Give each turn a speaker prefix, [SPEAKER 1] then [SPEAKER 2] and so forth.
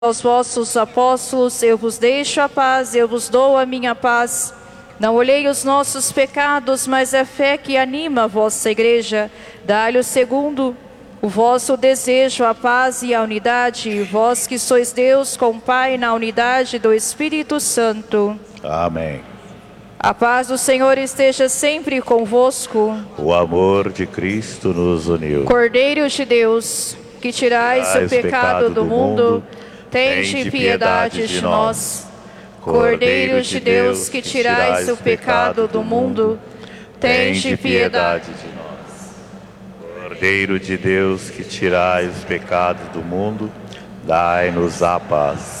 [SPEAKER 1] aos vossos apóstolos, eu vos deixo a paz, eu vos dou a minha paz. Não olhei os nossos pecados, mas a fé que anima a vossa igreja. Dai-lhe segundo o vosso desejo, a paz e a unidade, vós que sois Deus com o Pai na unidade do Espírito Santo.
[SPEAKER 2] Amém.
[SPEAKER 1] A paz do Senhor esteja sempre convosco.
[SPEAKER 2] O amor de Cristo nos uniu.
[SPEAKER 1] Cordeiro de Deus, que tirais o pecado do mundo, tende piedade de nós. Cordeiro de Deus, que tirais o pecado do mundo, tende piedade de nós.
[SPEAKER 2] Cordeiro de Deus, que tirais os pecados do mundo, dai-nos a paz.